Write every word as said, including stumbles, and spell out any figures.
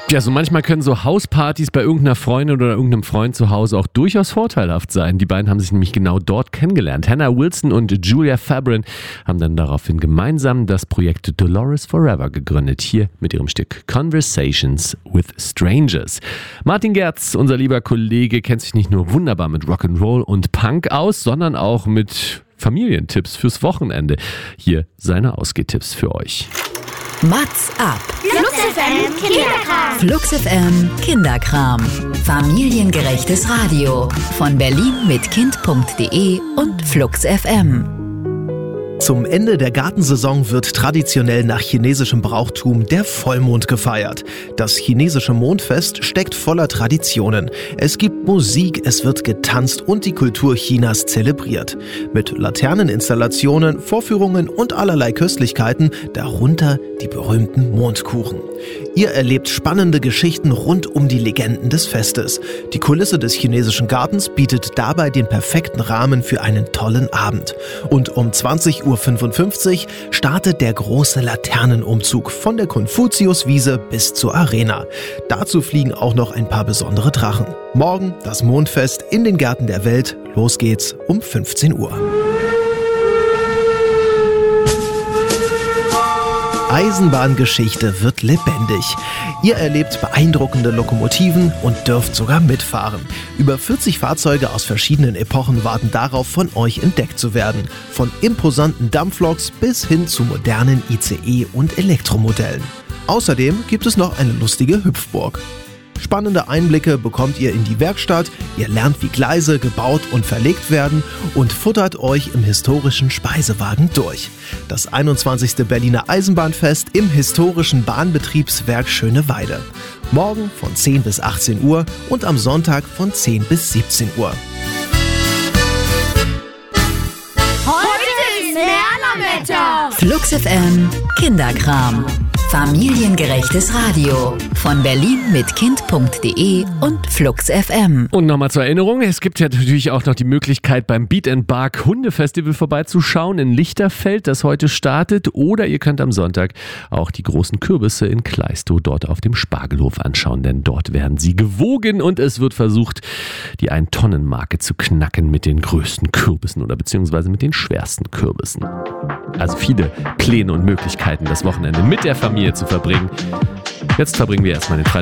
Ja, so manchmal können so Hauspartys bei irgendeiner Freundin oder irgendeinem Freund zu Hause auch durchaus vorteilhaft sein. Die beiden haben sich nämlich genau dort kennengelernt. Hannah Wilson und Julia Fabrin haben dann daraufhin gemeinsam das Projekt Dolores Forever gegründet. Hier mit ihrem Stück Conversations with Strangers. Martin Gerz, unser lieber Kollege, kennt sich nicht nur wunderbar mit Rock'n'Roll und Punk aus, sondern auch mit Familientipps fürs Wochenende. Hier seine Ausgehtipps für euch. Mats ab. Flux F M Kinderkram. Flux F M Kinderkram. Familiengerechtes Radio. Von Berlin mit Kind punkt de und Flux F M. Zum Ende der Gartensaison wird traditionell nach chinesischem Brauchtum der Vollmond gefeiert. Das chinesische Mondfest steckt voller Traditionen. Es gibt Musik, es wird getanzt und die Kultur Chinas zelebriert. Mit Laterneninstallationen, Vorführungen und allerlei Köstlichkeiten, darunter die berühmten Mondkuchen. Ihr erlebt spannende Geschichten rund um die Legenden des Festes. Die Kulisse des chinesischen Gartens bietet dabei den perfekten Rahmen für einen tollen Abend. Und um zwanzig Uhr fünfundfünfzig startet der große Laternenumzug von der Konfuziuswiese bis zur Arena. Dazu fliegen auch noch ein paar besondere Drachen. Morgen das Mondfest in den Gärten der Welt. Los geht's um fünfzehn Uhr. Eisenbahngeschichte wird lebendig. Ihr erlebt beeindruckende Lokomotiven und dürft sogar mitfahren. Über vierzig Fahrzeuge aus verschiedenen Epochen warten darauf, von euch entdeckt zu werden. Von imposanten Dampfloks bis hin zu modernen I C E- und Elektromodellen. Außerdem gibt es noch eine lustige Hüpfburg. Spannende Einblicke bekommt ihr in die Werkstatt, ihr lernt, wie Gleise gebaut und verlegt werden und futtert euch im historischen Speisewagen durch. Das einundzwanzigste Berliner Eisenbahnfest im historischen Bahnbetriebswerk Schöneweide. Morgen von zehn bis achtzehn Uhr und am Sonntag von zehn bis siebzehn Uhr. Heute ist Merlerwetter. Flux F M Kinderkram. Familiengerechtes Radio. Von Berlin mit Kind punkt de und Flux F M. Und nochmal zur Erinnerung, es gibt ja natürlich auch noch die Möglichkeit, beim Beat and Bark Hundefestival vorbeizuschauen in Lichterfeld, das heute startet. Oder ihr könnt am Sonntag auch die großen Kürbisse in Kleistow dort auf dem Spargelhof anschauen, denn dort werden sie gewogen und es wird versucht, die Ein-Tonnen-Marke zu knacken mit den größten Kürbissen oder beziehungsweise mit den schwersten Kürbissen. Also viele Pläne und Möglichkeiten, das Wochenende mit der Familie zu verbringen. Jetzt verbringen wir erstmal den Freitag